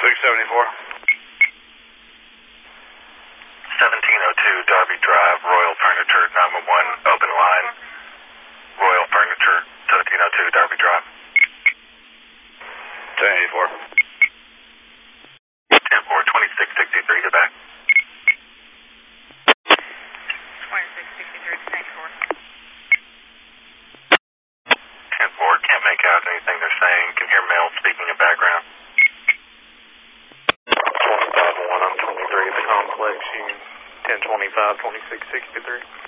674. 1702 Darby Drive, Royal Furniture, 911, open line. Royal Furniture, 1702 Darby Drive. 1084. 10-4, 2663 to back. 2663 to 10-4. 10-4, can't make out anything they're saying. Can hear male speaking in background. 25-1, I'm 23 at the complex, Union 1025, 2663.